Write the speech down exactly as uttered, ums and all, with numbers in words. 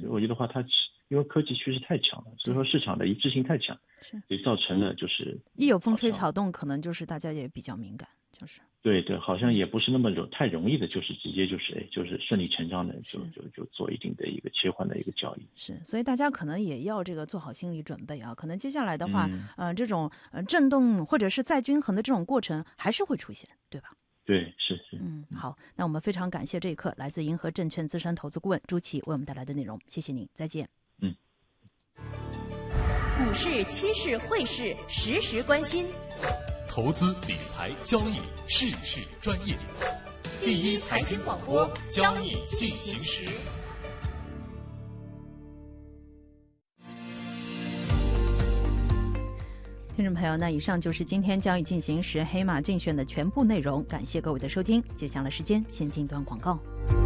我觉得话它因为科技趋势太强了，所以说市场的一致性太强， 是， 所以造成了就是一有风吹草动，可能就是大家也比较敏感，就是对对，好像也不是那么容太容易的，就是直接就是哎就是顺理成章的就就就做一定的一个切换的一个交易。 是，所以大家可能也要这个做好心理准备啊，可能接下来的话， 嗯、 呃，这种呃震动或者是再均衡的这种过程还是会出现，对吧？ 对，是是。 嗯，好，那我们非常感谢这一刻来自银河证券资深投资顾问朱琦为我们带来的内容，谢谢您，再见。 嗯。 股市、期市、汇市，时时关心。 投资理财交易，事事专业。第一财经广播，交易进行时。 听众朋友，那以上就是今天交易进行时黑马竞选的全部内容，感谢各位的收听。接下来时间先进一段广告。